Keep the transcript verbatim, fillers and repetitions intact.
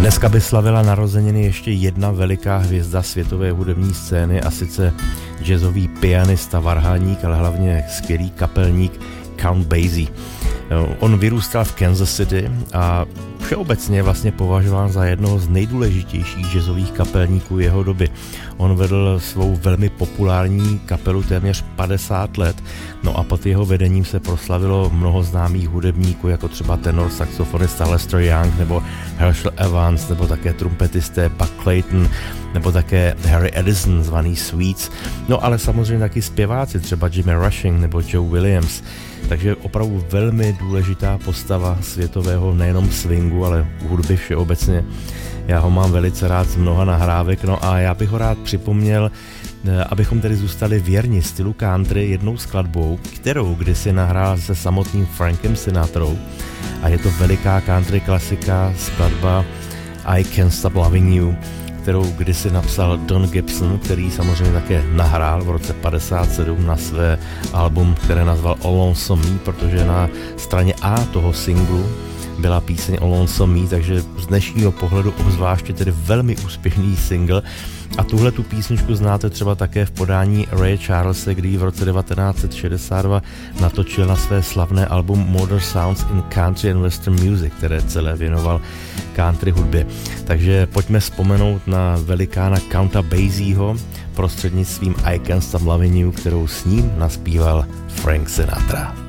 Dneska by slavila narozeniny ještě jedna veliká hvězda světové hudební scény, a sice jazzový pianista, varhaník, ale hlavně skvělý kapelník Count Basie. On vyrůstal v Kansas City a všeobecně je vlastně považován za jednoho z nejdůležitějších jazzových kapelníků jeho doby. On vedl svou velmi populární kapelu téměř padesát let, no a pod jeho vedením se proslavilo mnoho známých hudebníků, jako třeba tenor saxofonista Lester Young, nebo Herschel Evans, nebo také trumpetisté Buck Clayton, nebo také Harry Edison, zvaný Sweets, no ale samozřejmě taky zpěváci, třeba Jimmy Rushing nebo Joe Williams. Takže opravdu velmi důležitá postava světového nejenom swingu, ale hudby všeobecně. Já ho mám velice rád z mnoha nahrávek, no a já bych ho rád připomněl, abychom tedy zůstali věrni stylu country jednou skladbou, kterou kdysi nahrál se samotným Frankem Sinatrou, a je to veliká country klasika, skladba I Can't Stop Loving You, kterou kdysi napsal Don Gibson, který samozřejmě také nahrál v roce padesát sedm na své album, které nazval All Lonesome Me, protože na straně A toho singlu byla píseň All Lonesome Me, takže z dnešního pohledu obzvláště tedy velmi úspěšný single. A tuhle tu písničku znáte třeba také v podání Raye Charlese, kdy v roce devatenáct set šedesát dva natočil na své slavné album Modern Sounds in Country and Western Music, které celé věnoval country hudbě. Takže pojďme vzpomenout na velikána Counta Basieho prostřednictvím I Can't Stop Loving You, kterou s ním naspíval Frank Sinatra.